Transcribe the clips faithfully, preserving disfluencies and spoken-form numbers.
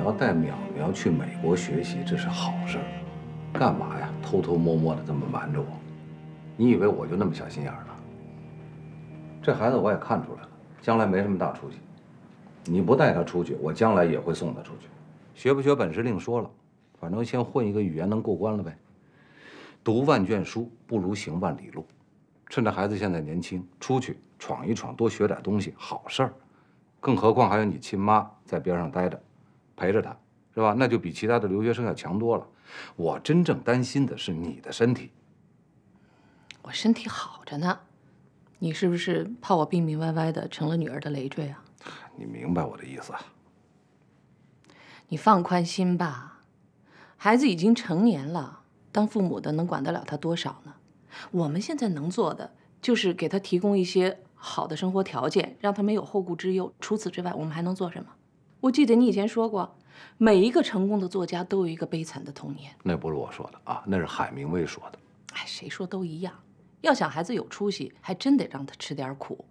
要带淼淼去美国学习，这是好事儿。干嘛呀？偷偷摸摸的这么瞒着我？你以为我就那么小心眼儿了？这孩子我也看出来了，将来没什么大出息。你不带他出去，我将来也会送他出去。学不学本事另说了，反正先混一个语言能过关了呗。读万卷书不如行万里路，趁着孩子现在年轻，出去闯一闯，多学点东西，好事儿。更何况还有你亲妈在边上待着，陪着他，是吧？那就比其他的留学生要强多了。我真正担心的是你的身体。 我身体好着呢，你是不是怕我病病歪歪的成了女儿的累赘啊？ 你明白我的意思啊？ 你放宽心吧，孩子已经成年了，当父母的能管得了他多少呢？我们现在能做的就是给他提供一些好的生活条件，让他没有后顾之忧。除此之外，我们还能做什么？我记得你以前说过，每一个成功的作家都有一个悲惨的童年。 那不是我说的啊，那是海明威说的。 哎，谁说都一样。要想孩子有出息，还真得让他吃点苦。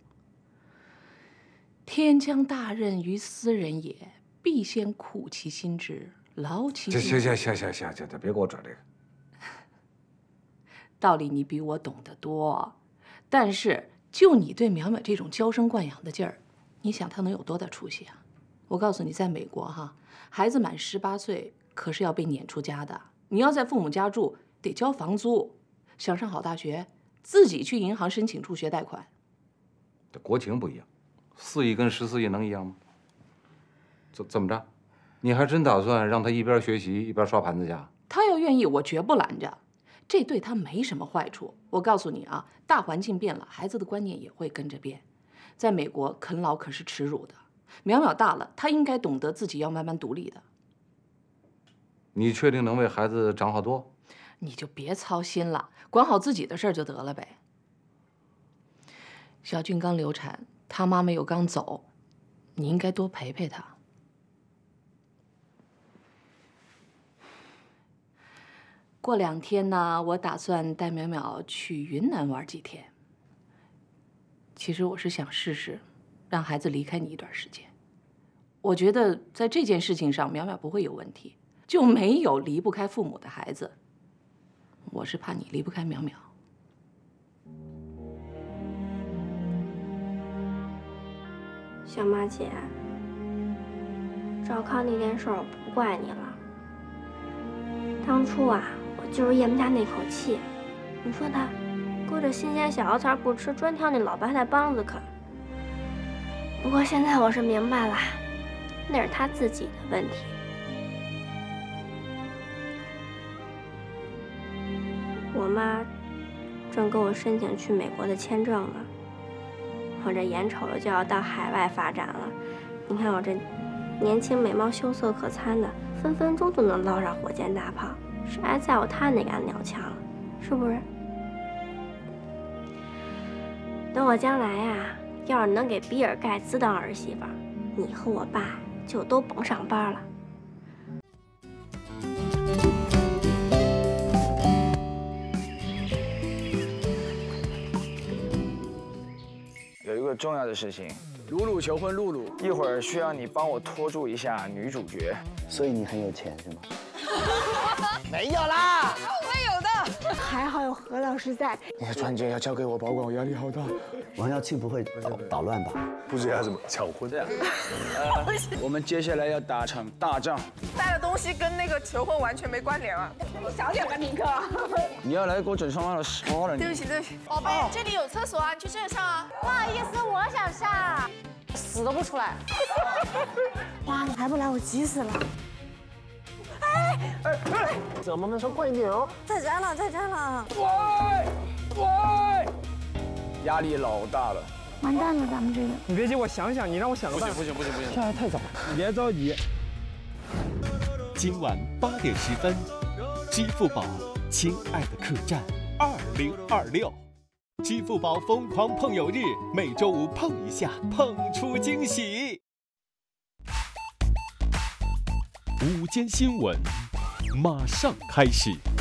天将大任于斯人也，必先苦其心志，劳其筋骨。 行行行行行行行，别给我转这个。 道理你比我懂得多，但是就你对淼淼这种娇生惯养的劲儿，你想她能有多大出息啊？我告诉你，在美国哈，孩子满十八岁可是要被撵出家的。你要在父母家住，得交房租。想上好大学，自己去银行申请助学贷款。 这国情不一样，四亿跟十四亿能一样吗？怎怎么着？你还真打算让他一边学习一边刷盘子去？ 他要愿意，我绝不拦着。这对他没什么坏处。我告诉你啊，大环境变了，孩子的观念也会跟着变。在美国，啃老可是耻辱的。淼淼大了，他应该懂得自己要慢慢独立的。 你确定能为孩子长好多？ 你就别操心了，管好自己的事儿就得了呗。小俊刚流产，他妈妈又刚走，你应该多陪陪他。过两天呢，我打算带淼淼去云南玩几天。其实我是想试试，让孩子离开你一段时间。我觉得在这件事情上，淼淼不会有问题，就没有离不开父母的孩子。我是怕你离不开淼淼。 小马姐，赵康那件事我不怪你了。当初啊，我就是咽不下那口气。你说他搁着新鲜小腰菜不吃，专挑那老白菜帮子啃。不过现在我是明白了，那是他自己的问题。我妈正跟我申请去美国的签证呢，我这眼瞅着就要到海外发展了。你看我这年轻美貌秀色可餐的，分分钟就能捞上火箭大炮，谁还在乎他那杆鸟枪啊？是不是？等我将来呀、啊，要是能给比尔盖茨当儿媳妇，你和我爸就都甭上班了。 有一个重要的事情，露露求婚，露露，一会儿需要你帮我拖住一下女主角。 所以你很有钱是吗？ 没有啦， 我会有的。 还好有何老师在。 你的钻戒要交给我保管，我压力好大。 王耀庆不会捣捣乱吧？ 不知道怎么抢婚这样。 呃，我们接下来要打场大仗。 带的东西跟那个求婚完全没关联啊！你小点吧，尼克。 你要来给我整双了杀了你！ 对不起，对不起。宝贝，这里有厕所啊，你去这上啊。 不好意思，我想上。 死都不出来。 哇，你还不来，我急死了。 哎哎哎！小妈妈说快一点哦。 在家了，在家了。 喂喂，压力老大了。 完蛋了，咱们这个。 你别急，我想想，你让我想个办法。 不行不行不行不行， 这还太早，你别着急。 今晚八点十分，支付宝亲爱的客栈二零二六，支付宝疯狂碰友日，每周五碰一下，碰出惊喜。午间新闻马上开始。